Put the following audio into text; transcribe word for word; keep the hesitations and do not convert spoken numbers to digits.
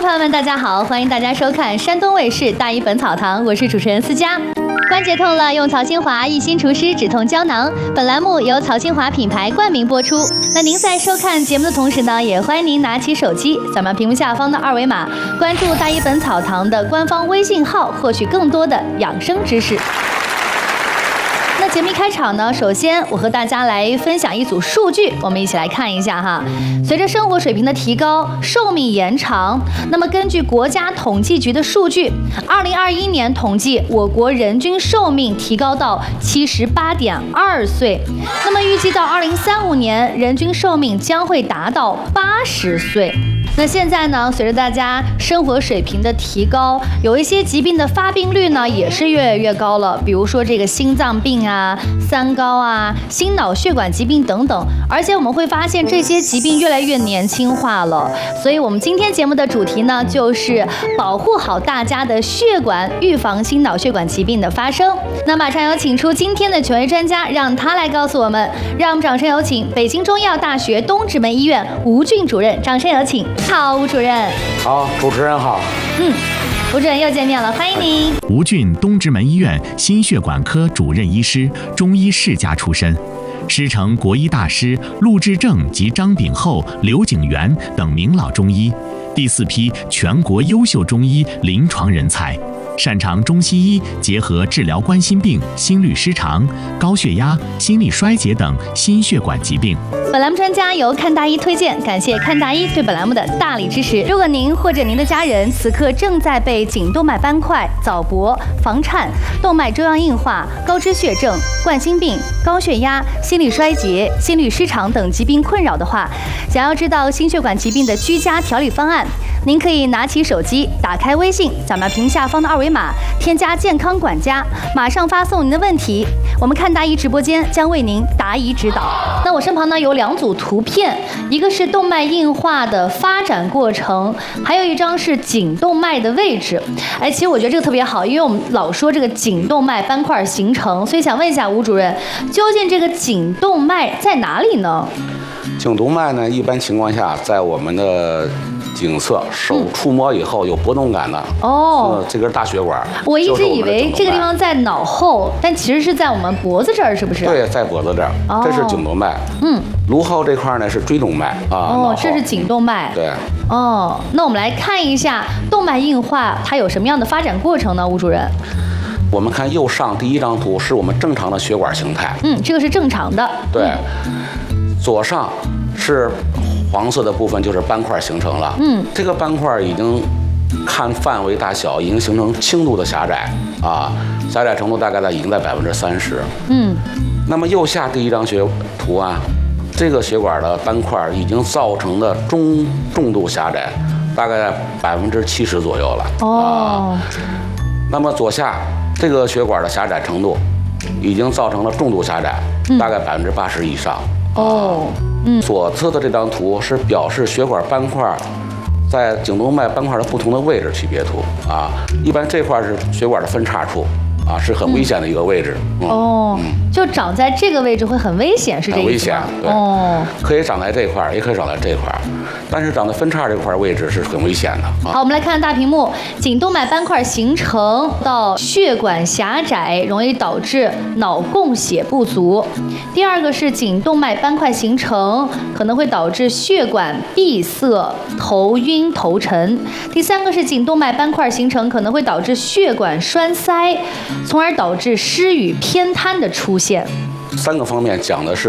朋友们，大家好，欢迎大家收看山东卫视大医本草堂，我是主持人思佳。关节痛了，用曹新华益心除湿止痛胶囊。本栏目由曹新华品牌冠名播出。那您在收看节目的同时呢，也欢迎您拿起手机，扫描屏幕下方的二维码，关注大医本草堂的官方微信号，获取更多的养生知识。那节目一开场呢，首先我和大家来分享一组数据，我们一起来看一下哈。随着生活水平的提高，寿命延长。那么根据国家统计局的数据，二零二一年统计，我国人均寿命提高到七十八点二岁。那么预计到二零三五年，人均寿命将会达到八十岁。那现在呢，随着大家生活水平的提高，有一些疾病的发病率呢也是越来越高了，比如说这个心脏病啊、三高啊、心脑血管疾病等等。而且我们会发现这些疾病越来越年轻化了，所以我们今天节目的主题呢，就是保护好大家的血管，预防心脑血管疾病的发生。那马上有请出今天的权威专家，让他来告诉我们。让我们掌声有请北京中医药大学东直门医院吴俊主任，掌声有请。好，吴主任。 好，主持人好。 嗯，吴主任又见面了，欢迎您。 吴俊，东直门医院心血管科主任医师，中医世家出身，师承国医大师陆志正及张炳厚、刘景元等名老中医，第四批全国优秀中医临床人才。擅长中西医结合治疗冠心病、心律失常、高血压、心力衰竭等心血管疾病。 本栏目专家由看大医推荐，感谢看大医对本栏目的大力支持。如果您或者您的家人此刻正在被颈动脉斑块、早搏、房颤、动脉粥样硬化、高脂血症、冠心病、高血压、心力衰竭、心律失常等疾病困扰的话，想要知道心血管疾病的居家调理方案，您可以拿起手机，打开微信，扫描屏下方的二维码，添加健康管家，马上发送您的问题，我们看大医直播间将为您答疑指导。那我身旁呢有两组图片，一个是动脉硬化的发展过程，还有一张是颈动脉的位置。哎，其实我觉得这个特别好，因为我们老说这个颈动脉斑块形成，所以想问一下吴主任，究竟这个颈动脉在哪里呢？ 颈动脉呢，一般情况下在我们的颈侧，手触摸以后有波动感的。哦、嗯，这根大血管。 我一直以为这个地方在脑后，但其实是在我们脖子这儿，是不是？ 对，在脖子这儿，哦、这是颈动脉。嗯，颅后这块呢是椎动脉啊。 哦，这是颈动脉。 对。 哦，那我们来看一下动脉硬化它有什么样的发展过程呢？吴主任。 我们看右上第一张图，是我们正常的血管形态。 嗯，这个是正常的。 对。嗯、左上是黄色的部分，就是斑块形成了。嗯，这个斑块已经看范围大小，已经形成轻度的狭窄啊，狭窄程度大概在已经在百分之三十。嗯，那么右下第一张血图啊，这个血管的斑块已经造成的中重度狭窄，大概在百分之七十左右了。哦，啊，那么左下这个血管的狭窄程度已经造成了重度狭窄，大概百分之八十以上。哦。嗯，左侧的这张图是表示血管斑块在颈动脉斑块的不同的位置区别图啊。一般这块是血管的分叉处啊，是很危险的一个位置。 嗯、哦、嗯，就长在这个位置会很危险，是这个意思吗？ 很危险，对。哦，可以长在这块，也可以长在这块，但是长在分叉这块位置是很危险的。啊、 好，我们来看大屏幕，颈动脉斑块形成到血管狭窄，容易导致脑供血不足。第二个是颈动脉斑块形成，可能会导致血管闭塞、头晕头沉。第三个是颈动脉斑块形成，可能会导致血管栓塞，从而导致失语偏瘫的出现。 三个方面讲的是